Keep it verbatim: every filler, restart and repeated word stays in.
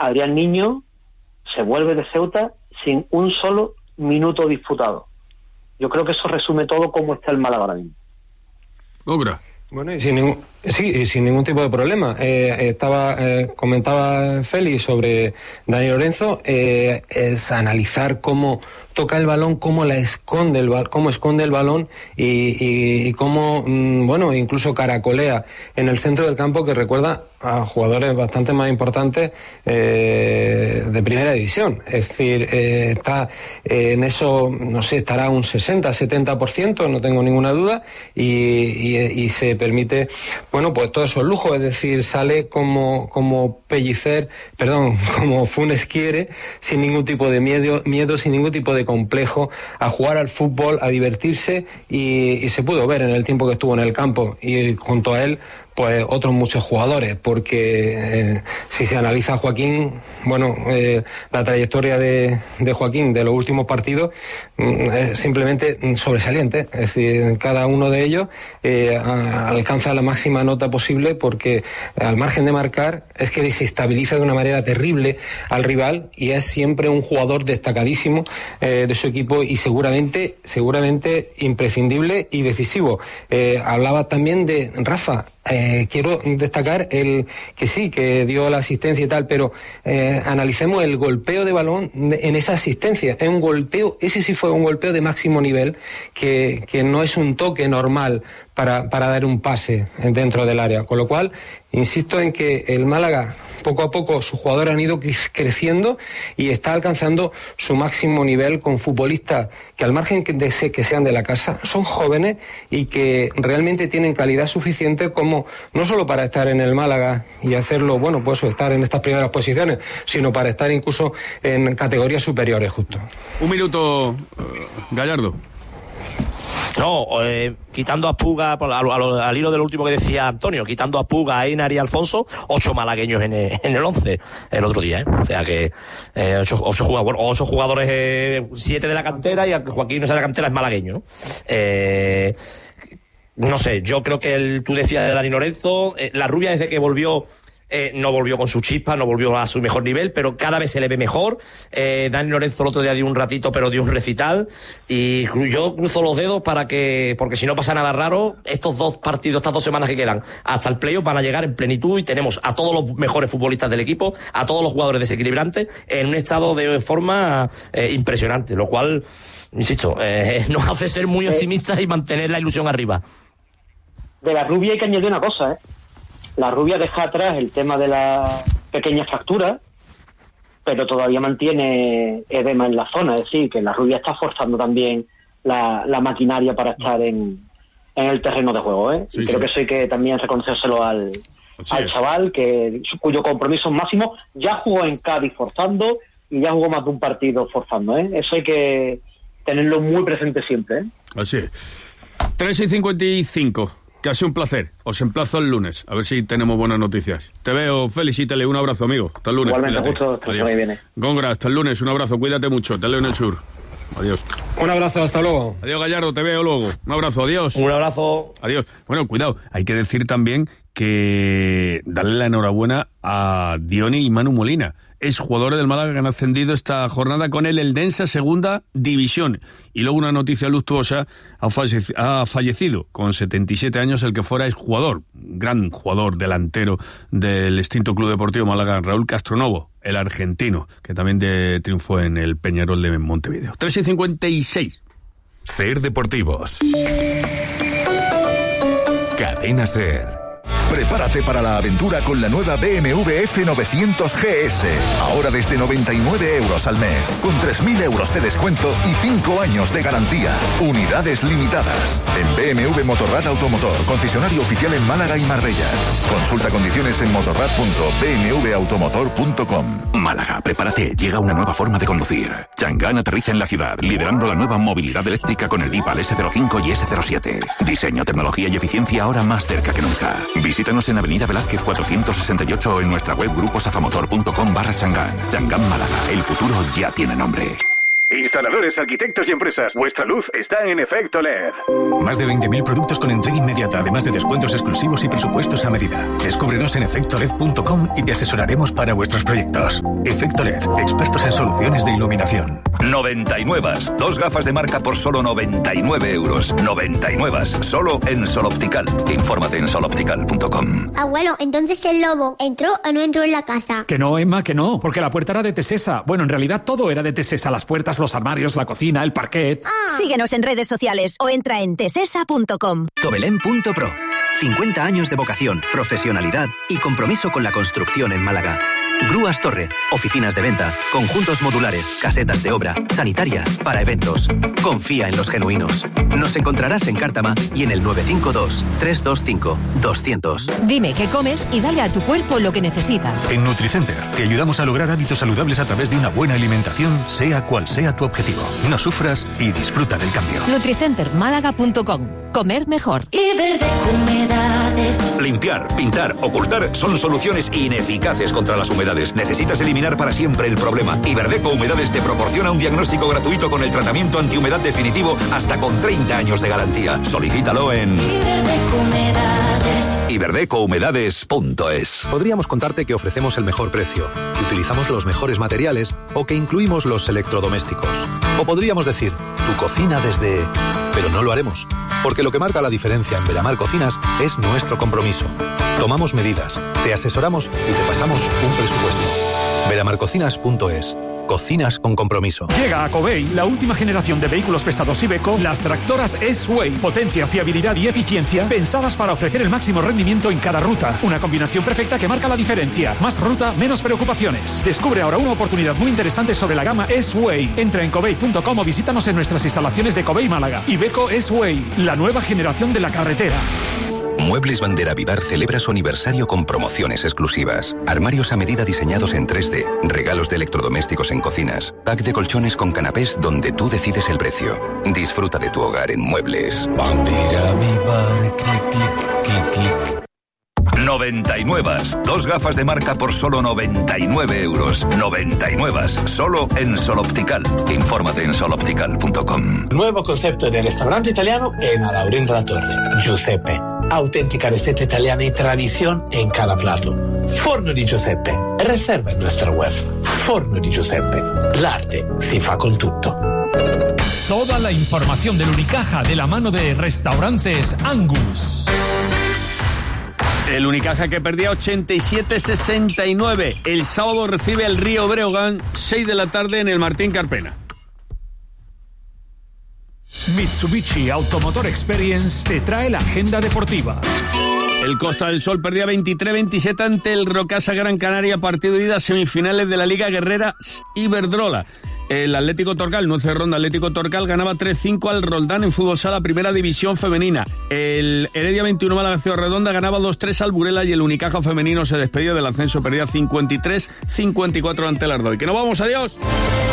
Adrián Niño se vuelve de Ceuta sin un solo minuto disputado. Yo creo que eso resume todo cómo está el Málaga ahora mismo. Ogra. Bueno, y sin ningún, sí, y sin ningún tipo de problema. Eh, estaba eh, comentaba Félix sobre Dani Lorenzo, eh, es analizar cómo toca el balón, cómo la esconde el balón, cómo esconde el balón y, y, y cómo, mmm, bueno, incluso caracolea en el centro del campo, que recuerda a jugadores bastante más importantes eh, de primera división. Es decir, eh, está eh, en eso, no sé, estará un sesenta, setenta por ciento, no tengo ninguna duda, y, y, y se permite, bueno, pues todos esos lujos, es decir, sale como, como Pellicer, perdón, como Funes quiere, sin ningún tipo de miedo, miedo, sin ningún tipo de complejo, a jugar al fútbol, a divertirse, y, y se pudo ver en el tiempo que estuvo en el campo, y junto a él pues otros muchos jugadores, porque eh, si se analiza a Joaquín, bueno, eh, la trayectoria de, de Joaquín de los últimos partidos mm, es simplemente sobresaliente, es decir, cada uno de ellos eh, a, alcanza la máxima nota posible, porque al margen de marcar es que desestabiliza de una manera terrible al rival, y es siempre un jugador destacadísimo eh, de su equipo, y seguramente seguramente imprescindible y decisivo. Eh, hablaba también de Rafa. Eh, quiero destacar el que sí, que dio la asistencia y tal, pero eh, analicemos el golpeo de balón de, en esa asistencia. Es un golpeo, ese sí fue un golpeo de máximo nivel, que, que no es un toque normal para, para dar un pase dentro del área. Con lo cual, insisto en que el Málaga, poco a poco sus jugadores han ido creciendo y está alcanzando su máximo nivel con futbolistas que, al margen de que sean de la casa, son jóvenes y que realmente tienen calidad suficiente como no solo para estar en el Málaga y hacerlo, bueno, pues estar en estas primeras posiciones, sino para estar incluso en categorías superiores, justo. Un minuto, uh, Gallardo. No, eh, quitando a Puga, al, al, al hilo del último que decía Antonio, quitando a Puga, a Einar y Alfonso, ocho malagueños en el, en el once el otro día, ¿eh? O sea que eh, ocho, ocho, jugadores, ocho jugadores, eh, siete de la cantera, y Joaquín no es de la cantera, es malagueño, ¿no? Eh, no sé, yo creo que el, tú decías de Dani Lorenzo, eh, la rubia desde que volvió, Eh, no volvió con su chispa, no volvió a su mejor nivel, pero cada vez se le ve mejor. Eh, Dani Lorenzo el otro día dio un ratito, pero dio un recital, y yo cruzo los dedos para que, porque si no pasa nada raro, estos dos partidos, estas dos semanas que quedan hasta el playoff van a llegar en plenitud, y tenemos a todos los mejores futbolistas del equipo, a todos los jugadores desequilibrantes, en un estado de forma eh, impresionante, lo cual, insisto, eh, nos hace ser muy optimistas y mantener la ilusión arriba. De la rubia hay que añadir una cosa, ¿eh? La rubia deja atrás el tema de la pequeña fractura, pero todavía mantiene edema en la zona. Es decir, que la rubia está forzando también la, la maquinaria para estar en, en el terreno de juego, ¿eh? Sí, y creo sí. que eso hay que también reconocérselo al, al chaval, que cuyo compromiso máximo. Ya jugó en Cádiz forzando y ya jugó más de un partido forzando, ¿eh? Eso hay que tenerlo muy presente siempre, ¿eh? Así es. tres y cincuenta y cinco. Que ha sido un placer. Os emplazo el lunes. A ver si tenemos buenas noticias. Te veo, Félix, y te leo. Un abrazo, amigo. Hasta el lunes. Igualmente, justo. Hasta que viene. Gongra, hasta el lunes. Un abrazo. Cuídate mucho. Te leo en el sur. Adiós. Un abrazo. Hasta luego. Adiós, Gallardo. Te veo luego. Un abrazo. Adiós. Un abrazo. Adiós. Bueno, cuidado. Hay que decir también que darle la enhorabuena a Diony y Manu Molina. Es jugadores del Málaga que han ascendido esta jornada con el Eldense a segunda división. Y luego una noticia luctuosa, ha, falleci- ha fallecido con setenta y siete años el que fuera exjugador, gran jugador delantero del extinto Club Deportivo Málaga, Raúl Castronovo, el argentino, que también de, triunfó en el Peñarol de Montevideo. tres y cincuenta y seis. Ser Deportivos. Cadena Ser. Prepárate para la aventura con la nueva B M W F novecientos G S. Ahora desde noventa y nueve euros al mes, con tres mil euros de descuento y cinco años de garantía. Unidades limitadas. En B M W Motorrad Automotor, concesionario oficial en Málaga y Marbella. Consulta condiciones en motorrad punto b m w automotor punto com. Málaga, prepárate, llega una nueva forma de conducir. Chang'an aterriza en la ciudad, liderando la nueva movilidad eléctrica con el I P A L S cero cinco y S cero siete. Diseño, tecnología y eficiencia ahora más cerca que nunca. Visítanos en Avenida Velázquez cuatrocientos sesenta y ocho o en nuestra web gruposafamotor punto com barra Chang'an. Chang'an Málaga, el futuro ya tiene nombre. Instaladores, arquitectos y empresas, vuestra luz está en Efecto L E D. Más de veinte mil productos con entrega inmediata, además de descuentos exclusivos y presupuestos a medida. Descúbrenos en efecto led punto com y te asesoraremos para vuestros proyectos. Efecto L E D, expertos en soluciones de iluminación. noventa y nueve. Dos gafas de marca por solo noventa y nueve euros. noventa y nueve. Solo en Sol Optical. Infórmate en sol optical punto com. Abuelo, entonces el lobo entró o no entró en la casa. Que no, Emma, que no, porque la puerta era de Tesesa. Bueno, en realidad todo era de Tesesa. Las puertas, los armarios, la cocina, el parquet. Ah. Síguenos en redes sociales o entra en tesesa punto com. Tobelén punto pro. cincuenta años de vocación, profesionalidad y compromiso con la construcción en Málaga. Grúas Torre, oficinas de venta, conjuntos modulares, casetas de obra, sanitarias, para eventos. Confía en los genuinos. Nos encontrarás en Cártama y en el nueve cinco dos, tres dos cinco, dos cero cero. Dime qué comes y dale a tu cuerpo lo que necesita. En Nutricenter te ayudamos a lograr hábitos saludables a través de una buena alimentación, sea cual sea tu objetivo. No sufras y disfruta del cambio. Nutricenter málaga punto com. Comer mejor. Y Verde Humedades. Limpiar, pintar, ocultar son soluciones ineficaces contra las humedades. Necesitas eliminar para siempre el problema. Iberdeco Humedades te proporciona un diagnóstico gratuito con el tratamiento antihumedad definitivo hasta con treinta años de garantía. Solicítalo en Iberdeco Humedades. iberdeco humedades punto es. Podríamos contarte que ofrecemos el mejor precio, que utilizamos los mejores materiales o que incluimos los electrodomésticos. O podríamos decir, tu cocina desde... Pero no lo haremos, porque lo que marca la diferencia en Veramar Cocinas es nuestro compromiso. Tomamos medidas, te asesoramos y te pasamos un presupuesto. veramar cocinas punto es. Cocinas con compromiso. Llega a Covey la última generación de vehículos pesados Iveco, las tractoras S-Way. Potencia, fiabilidad y eficiencia pensadas para ofrecer el máximo rendimiento en cada ruta. Una combinación perfecta que marca la diferencia. Más ruta, menos preocupaciones. Descubre ahora una oportunidad muy interesante sobre la gama S-Way. Entra en covey punto com o visítanos en nuestras instalaciones de Covey Málaga. Iveco S-Way, la nueva generación de la carretera. Muebles Bandera Vivar celebra su aniversario con promociones exclusivas. Armarios a medida diseñados en tres D, regalos de electrodomésticos en cocinas, pack de colchones con canapés donde tú decides el precio. Disfruta de tu hogar en Muebles Bandera Vivar, clic, clic, clic, clic. noventa y nueve. Dos gafas de marca por solo noventa y nueve euros. noventa y nueve. Solo en Sol Optical. Infórmate en sol optical punto com. Nuevo concepto de restaurante italiano en Alaurín de la Torre. Giuseppe. Auténtica receta italiana y tradición en cada plato. Forno di Giuseppe. Reserva en nuestra web. Forno di Giuseppe. L'arte si fa con tutto. Toda la información del Unicaja de la mano de Restaurantes Angus. El Unicaja que perdía ochenta y siete sesenta y nueve. El sábado recibe al Río Breogán, seis de la tarde en el Martín Carpena. Mitsubishi Automotor Experience te trae la agenda deportiva. El Costa del Sol perdía veintitrés veintisiete ante el Rocasa Gran Canaria, partido de ida, semifinales de la Liga Guerrera Iberdrola. El Atlético Torcal, nueve ronda Atlético Torcal, ganaba tres cinco al Roldán en fútbol sala, primera división femenina. El Heredia veintiuno Málaga Ciudad Redonda ganaba dos tres al Burela y el Unicaja femenino se despedía del ascenso, perdía cincuenta y tres cincuenta y cuatro ante el Ardoy. ¡Que nos vamos! ¡Adiós!